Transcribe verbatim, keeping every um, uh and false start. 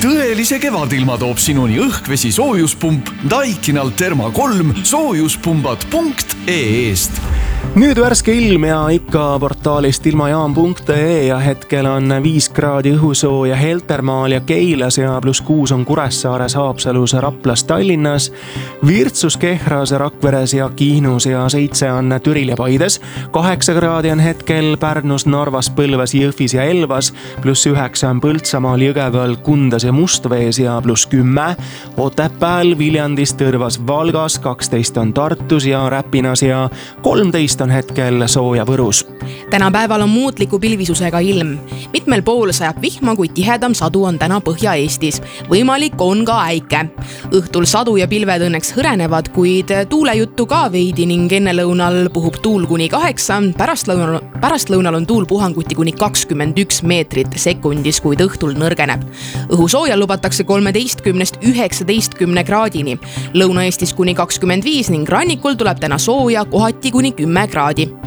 Tõelise kevadilma toob sinuni õhkvesi soojuspump Daikinal Therma kolm soojuspumbad punkt ee-st. Nüüd värske ilm ja ikka portaalist ilmajaam punkt ee ja hetkel on viis kraadi õhusooja Heltermaal ja Keilas ja pluss kuus on Kuressaares, Haapsalus, Raplas, Tallinnas, Virtsus, Kehras, Rakveres ja Kihnus ja seitse on Türil ja Paides, kaheksa kraadi on hetkel Pärnus, Narvas, Põlvas, Jõhvis ja Elvas, pluss üheksa on Põltsamaal, Jõgeval, Kundas ja Mustvees ja pluss kümme, Otepääl, Viljandis, Tõrvas, Valgas, kaksteist on Tartus ja Räpinas ja kolmteist on hetkel sooja Võrus. Tänapäeval on muutliku pilvisusega ilm. Mitmel pool sajab vihma, kui tihedam sadu on täna Põhja-Eestis. Võimalik on ka äike. Õhtul sadu ja pilved õnneks hõrenevad, kuid tuulejuttu ka veidi ning ennelõunal puhub tuul kuni kaheksa, pärastlõunal, pärastlõunal on tuul puhanguti kuni kakskümmend üks meetrit sekundis, kuid õhtul nõrgeneb. Õhusooja lubatakse kolmeteistkümnest üheksateistkümne kraadini. Lõuna-Eestis kuni kakskümmend viis ning rannikul tuleb täna sooja kohati kuni kümme kraadi.